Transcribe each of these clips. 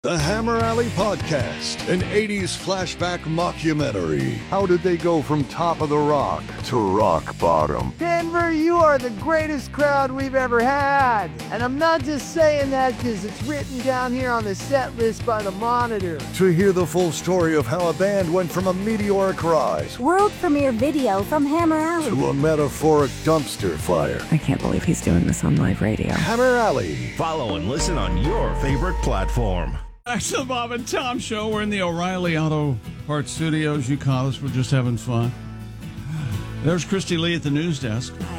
The Hammer Alley Podcast, an 80s flashback mockumentary. How did they go from top of the rock to rock bottom? Denver, you are the greatest crowd we've ever had. And I'm not just saying that because it's written down here on the set list by the Monitor. To hear the full story of how a band went from a meteoric rise World premiere video from Hammer Alley. to a metaphoric dumpster fire. I can't believe he's doing this on live radio. Hammer Alley. Follow and listen on your favorite platform. Back to the Bob and Tom Show. We're in the O'Reilly Auto Parts Studios. You caught us. We're just having fun. There's Christy Lee at the news desk. Hi.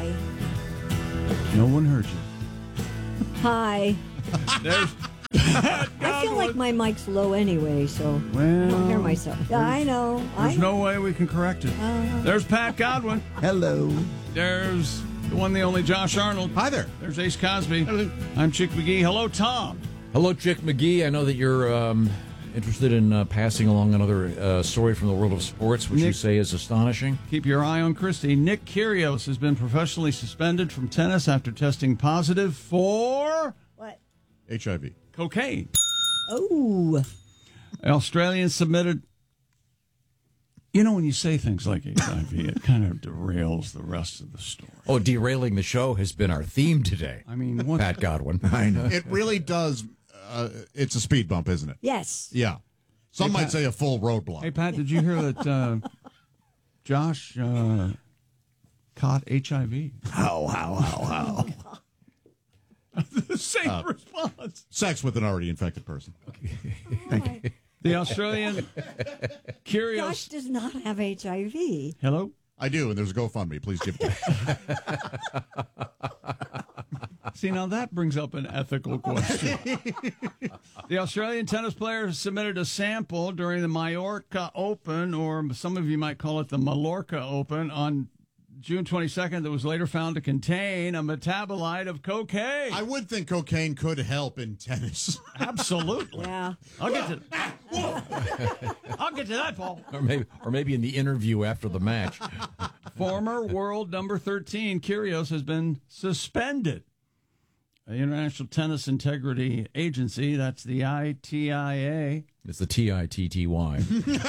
No one heard you. Hi. There's I feel like my mic's low anyway, so I don't hear myself. Yeah, I know. There's no way we can correct it. There's Pat Godwin. Hello. There's the one, the only Josh Arnold. Hi there. There's Ace Cosby. Hello. I'm Chick McGee. Hello, Tom. Hello, Chick McGee. I know that you're interested in passing along another story from the world of sports, which you say is astonishing. Keep your eye on Christy. Nick Kyrgios has been professionally suspended from tennis after testing positive for What? HIV. cocaine. Oh. Australians submitted. You know, when you say things like HIV, it kind of derails the rest of the story. Oh, derailing the show has been our theme today. I mean, what? Pat Godwin. I know. It really does. It's a speed bump, isn't it? Yes. Yeah. Some Hey, might Pat. say a full roadblock. Hey, Pat, did you hear that Josh caught HIV? How? The same response. Sex with an already infected person. The Australian Josh Kyrgios. does not have HIV. Hello? I do, and there's a GoFundMe. Please give it to me. See, now that brings up an ethical question. The Australian tennis player submitted a sample during the Mallorca Open, or some of you might call it the Mallorca Open, on June 22nd that was later found to contain a metabolite of cocaine. I would think cocaine could help in tennis. Absolutely. Yeah. I'll get to that, Paul. Or maybe in the interview after the match. Former world number 13, Kyrgios, has been suspended. The International Tennis Integrity Agency, that's the ITIA. It's the TITTY.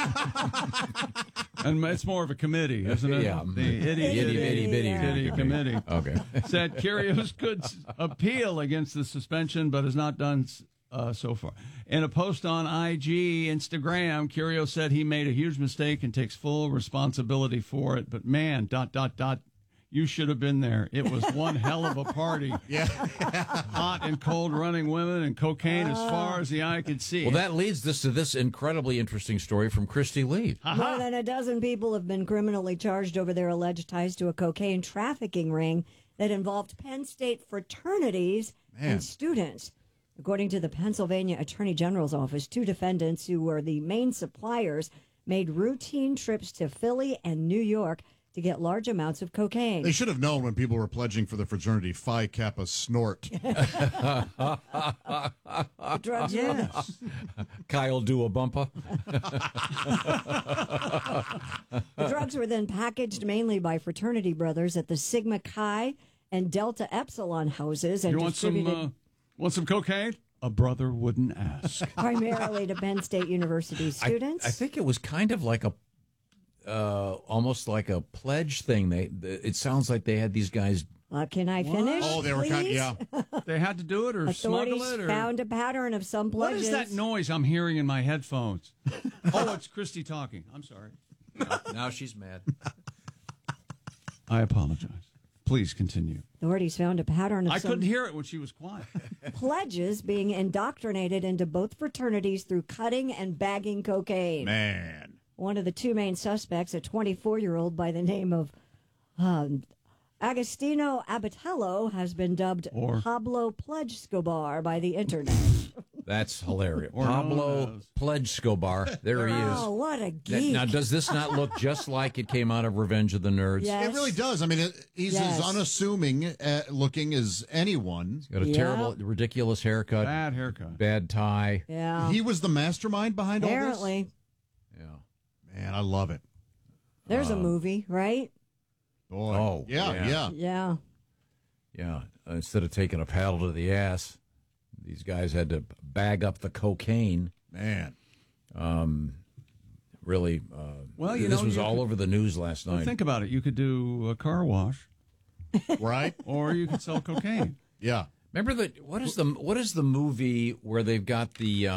And it's more of a committee, isn't it? Yeah. The itty-bitty committee. Okay. Said Kyrgios could appeal against the suspension, but has not done so far. In a post on Instagram, Kyrgios said he made a huge mistake and takes full responsibility for it. But man, ... You should have been there. It was one hell of a party. Yeah. Hot and cold running women and cocaine as far as the eye could see. Well, that leads us to this incredibly interesting story from Christy Lee. More than a dozen people have been criminally charged over their alleged ties to a cocaine trafficking ring that involved Penn State fraternities and students. According to the Pennsylvania Attorney General's office, two defendants who were the main suppliers made routine trips to Philly and New York to get large amounts of cocaine. They should have known when people were pledging for the fraternity Phi Kappa Snort. Drugs Kyle do a bumper. The drugs were then packaged mainly by fraternity brothers at the Sigma Chi and Delta Epsilon houses and You distributed want some cocaine? A brother wouldn't ask. primarily to Penn State University students. I think it was kind of like almost like a pledge thing. It sounds like they had these guys. Can I finish? Oh, they were please? They had to do it or smuggle Authorities it? Or... found a pattern of some What pledges. is that noise I'm hearing in my headphones? Oh, it's Christy talking. I'm sorry. Now she's mad. I apologize. Please continue. Authorities found a pattern of I some couldn't hear it when she was quiet. pledges being indoctrinated into both fraternities through cutting and bagging cocaine. Man. One of the two main suspects, a 24-year-old by the name of Agostino Abatello, has been dubbed Pablo Pledge-Scobar by the internet. That's hilarious. Or Pablo known as- Pledge-Scobar. There he Oh, is. what a geek. Now, does this not look just like it came out of Revenge of the Nerds? Yes. It really does. I mean, he's Yes. as unassuming looking as anyone. Got a terrible, ridiculous haircut. Bad haircut. Bad tie. Yeah. He was the mastermind behind all Apparently. Yeah. this? Man, I love it. There's a movie, right? Boy. Oh, yeah. Yeah. Yeah. Instead of taking a paddle to the ass, these guys had to bag up the cocaine. Man. Really, Well, you this know, was you all could- over the news last Well, night. think about it. You could do a car wash, Right? or you could sell cocaine. Yeah. Remember what is the movie where they've got the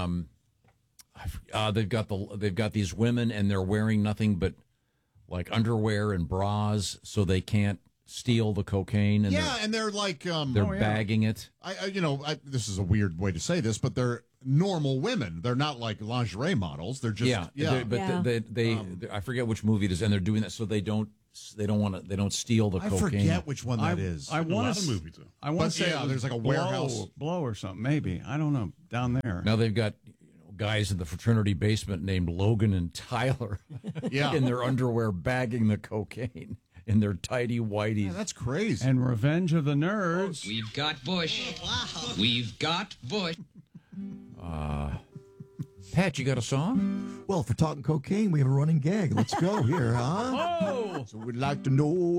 they've got these women and they're wearing nothing but like underwear and bras so they can't steal the cocaine and And they're like they're bagging it. This is a weird way to say this, but they're normal women. They're not like lingerie models. They're just They I forget which movie it is, and they're doing that so they don't steal the I cocaine. forget which one that is. I want to movies. I want But, to say yeah, it was there's like a warehouse. blow or something. Maybe I don't know down there. Now they've got guys in the fraternity basement named Logan and Tyler Yeah. in their underwear bagging the cocaine in their tidy whities. Yeah, that's crazy. And Revenge of the Nerds. We've got Bush. Wow. We've got Bush. Pat, you got a song? Well, for talking cocaine, we have a running gag. Let's go here, huh? Oh! So we'd like to know